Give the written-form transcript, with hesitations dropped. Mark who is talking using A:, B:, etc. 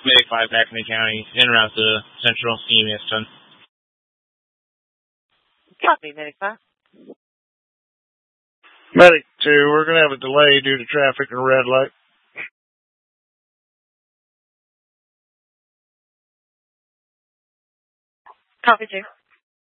A: Medic 5, Packman County, en route to Central, EMS 10.
B: Copy, Medic 5.
C: Medic 2, we're going to have a delay due to traffic and a red light.
B: Copy, 2.